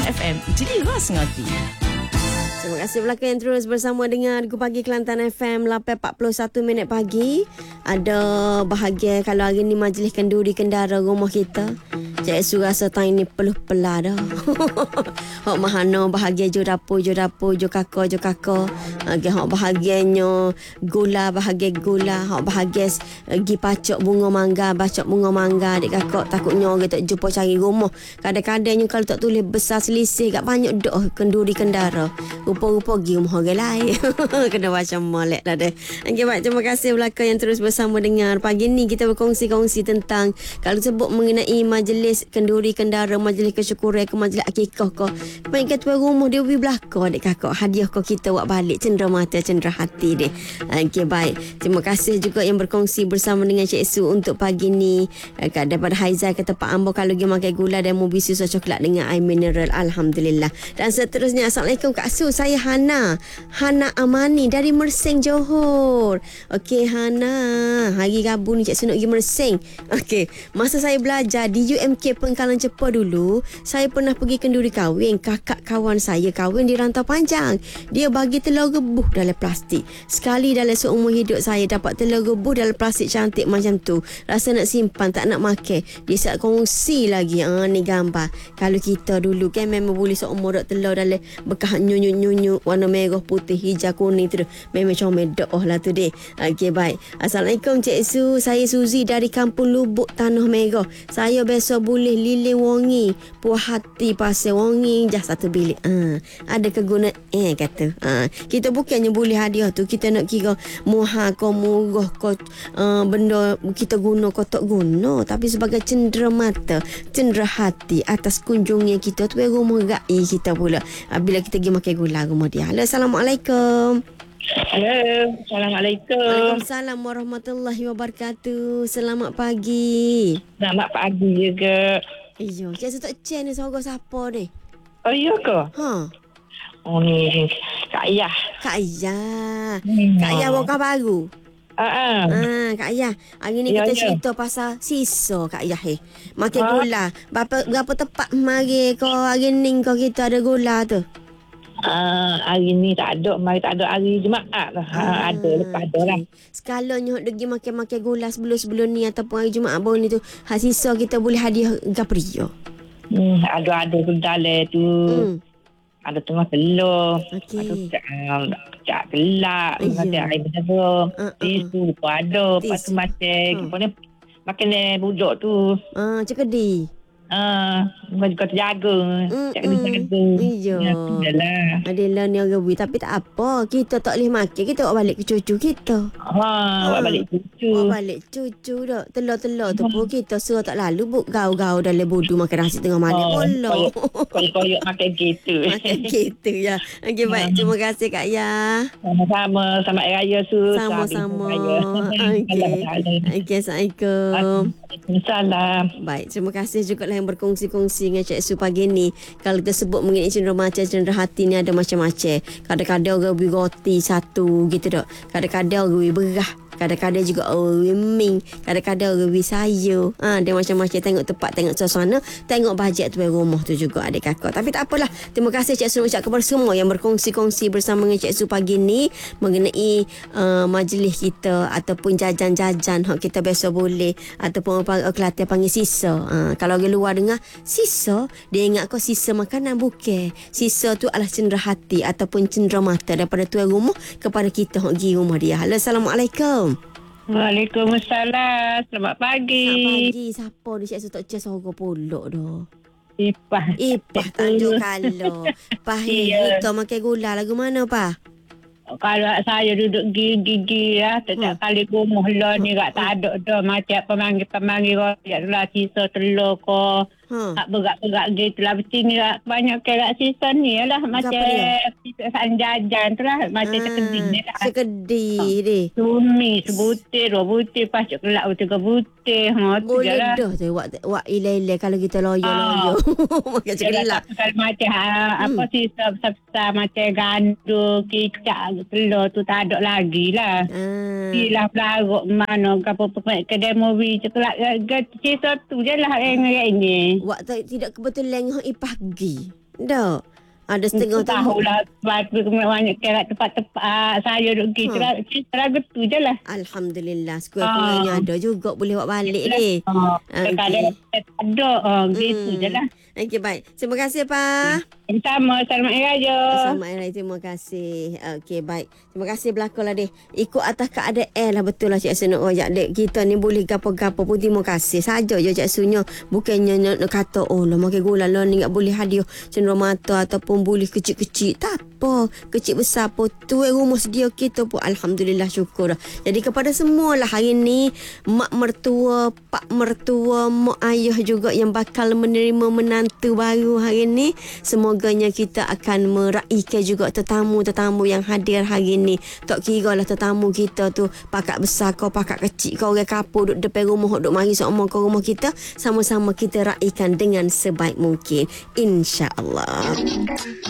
FM, Deliras Ngati. Terima kasih belakang yang terus bersama dengan Ku Pagi Kelantan FM 8.41 pagi. Ada bahagia kalau hari ni majlis kenduri kendara rumah kita. Cik Su rasa tang ini peluh pelah dah. Hak mahana bahagia jo dapur jo kakak. Hak bahagianya gula bahagia gula. Hak bahagia gi pacok bunga mangga, adik kakak takutnya orang tak jumpa cari rumah. Kadang-kadangnya kalau tak tulis besar selisih gak banyak dah kenduri kendara. Rupa-rupa pergi rumah orang lain. Kena macam molek dah deh. Okay, baik, terima kasih belakang yang terus bersama dengar. Pagi ni kita berkongsi-kongsi tentang kalau sebut mengenai majlis kenduri kendara, majlis kesyukuran ke majlis akikah ke. Kebanyakan tuan rumah dia pergi belakang adik kakak. Hadiah kau kita buat balik. Cendera mata, cendera hati deh. Okay, baik. Terima kasih juga yang berkongsi bersama dengan Cik Su untuk pagi ni. Daripada Haizal kata Pak Ambo kalau pergi makan gula dan mau bisi susu coklat dengan air mineral. Alhamdulillah. Dan seterusnya, Assalamualaikum Kak Su. Saya Hana Amani dari Mersing, Johor. Okey Hana, hari Rabu ni Cik Su nak pergi Mersing. Okey, masa saya belajar di UMK Pengkalan Cepa dulu, saya pernah pergi kenduri kahwin. Kakak kawan saya kahwin di Rantau Panjang. Dia bagi telur rebus dalam plastik. Sekali dalam seumur hidup saya dapat telur rebus dalam plastik cantik macam tu. Rasa nak simpan, tak nak makan. Dia siap kongsi lagi. Ni gambar. Kalau kita dulu kan memang boleh seumur dok telur dalam bekas nyunyu warna merah, putih, hijau, kuning tu. Memang comel doh lah tu deh. Okey, baik. Assalamualaikum Cik Su. Saya Suzi dari Kampung Lubuk, Tanah Merah. Saya biasa boleh lilin wangi, puas hati pasal wangi jah satu bilik. Ada kegunaan kata. Kita bukannya boleh hadiah tu kita nak kira muha ko murah ko benda kita guna ko tak guna, tapi sebagai cendera mata, cendera hati atas kunjungnya kita tu rumah gai kita pula. Bila kita pergi makan gula rumah dia. Halo, Assalamualaikum. Halo, Assalamualaikum. Waalaikumsalam warahmatullahi wabarakatuh. Selamat pagi. Selamat pagi juga. Iyo, Cik Su tak cek ni sorang siapa ni? Oh, iya ke? Oh, ni Kak Ayah. Kak Ayah. Kak Ayah bawa baru. Kak Ayah, hari ni kita cerita pasal sisa Kak Ayah makan gula. Berapa tepat mari kau hari ni kau kita ada gula tu? Hari ni tak ada. Mari tak ada hari Jumaat lah. Ada, lepas ada lah. Sekalanya pergi makan-makan gula sebelum ni ataupun hari Jumaat baru ni tu, sisa kita boleh hadiah gapria. Ada dalam tu. Ada tengah telur. Okey. Ada cak gelap. Ada air mineral. Tisu pun ada. Lepas tu makan budak tu. Cekedi. Juga terjaga. Cak terjaga. Iya. Adalah ni orang bui. Tapi tak apa. Kita tak boleh makan. Kita bawa balik ke cucu kita. Bawa balik cucu. Bawa balik cucu dah. Telur-telur tu pun kita suruh tak lalu gau-gau dalam budu makan nasi tengah malam. Bolong. Koyok makan gitu. Makan gitu ya. Okey, baik. Terima kasih Kak Ya. Sama-sama. Selamat Hari Raya Su. Sama-sama. Okey, Assalamualaikum. Waalaikumsalam. Baik, terima kasih juga yang berkongsi-kongsi dengan Cik Su pagi ni. Kalau kita sebut mengenai cendera mata, cendera hati ni ada macam-macam. Kadang-kadang orang beri roti satu gitu tak. Kadang-kadang orang beri beras. Kadang-kadang juga ming. Kadang-kadang orang beri sayur. Dia macam-macam. Tengok tempat, tengok suasana, tengok bajet tu rumah tu juga adik kakak. Tapi tak apalah. Terima kasih Cik Su ucap kepada semua yang berkongsi-kongsi bersama dengan Cik Su pagi ni mengenai majlis kita ataupun jajan-jajan hak kita biasa boleh ataupun Kelantan panggil sisa. Kalau orang luar dengar sisa, dia ingat kau sisa makanan, bukan. Sisa tu adalah cendera hati ataupun cendera mata daripada tuan rumah kepada kita hak pergi rumah dia. Halo, Assalamualaikum. Waalaikumsalam. Selamat pagi. Selamat pagi. Siapa ni Cik Su tak cek sorga pulak dah. Ipah tajuk kalau. Pahit kita makan gula lagu mana Pah? Kalau saya duduk gigi ya, setiap kali rumah lah ni tak ada dah macam pemanggil royak lah sisa telur ko. Tak berat-berat gitu lah. Mesti ni lah banyak kerak sisa ni lah. Macam sisa jajan tu lah. Macam cekedi ni lah. Cekedi ni. Sumi, sebutir, 2 butir. Pas coklat 3 butir. Boleh dah tu. Wak ilai-ilai kalau kita loyo-loyo. Makan ceklat. Kalau macam apa sisa besar-besar macam gandum, kicap, telur tu tak ada lagi lah. Silah pelarut mana. Kedai movie coklat. Sisa tu je lah yang ini. Wak tidak kebetulan hang pagi. Dah. Ada setengah tahu lah sebab banyak kat tempat-tempat saya duduk pergi teraga tu je lah. Alhamdulillah. Sekurang-kurangnya ada juga boleh buat balik ni. Kadang-kadang ada gitu je lah. Okey, baik. Terima kasih, Pak. Sama. Selamat Hari Raya. Selamat Hari Raya. Terima kasih. Okey, baik. Terima kasih belakang lah, deh. Ikut atas keadaan lah. Betul lah, Cik Su. Dek kita ni boleh gapo-gapo pun terima kasih. Saja je Cik Su. Bukannya nak kata, oh lah makan gula lah ni tak boleh hadiah cenderung mata ataupun boleh kecil-kecil. Tak apa. Kecil besar pun tu rumah sedia kita pun. Alhamdulillah, syukur. Jadi kepada semua lah hari ni, mak mertua, pak mertua, mak ayah juga yang bakal menerima menantu baru hari ni. Semoganya kita akan meraihkan juga tetamu-tetamu yang hadir hari ni. Tak kira lah tetamu kita tu pakak besar kau, pakak kecil kau, orang kapur duduk depan rumah, duduk mari seumur kau rumah kita. Sama-sama kita raihkan dengan sebaik mungkin. InsyaAllah.